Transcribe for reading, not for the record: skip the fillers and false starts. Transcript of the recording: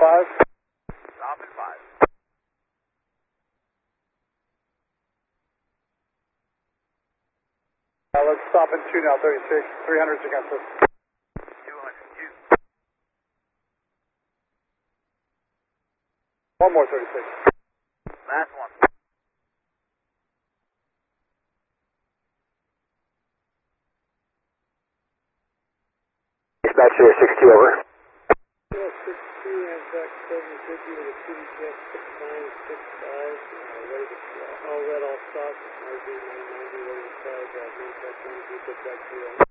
5. Stop at 5. Let's stop in 2 now, 36. 300's against us. 200, use. One more 36. Last one. Dispatch 62, over. 62, Amtrak 750 with a city jet 6965, ready to fly. All red, all stock, RJ 990, ready to fly, Amtrak 1 group, back to